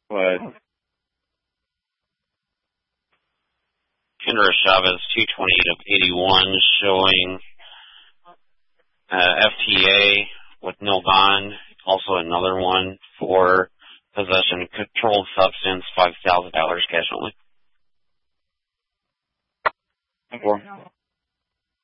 What? Kendra Chavez, 228 of 81, showing FTA with no bond. Also another one for possession of controlled substance, $5,000 cash only. 4.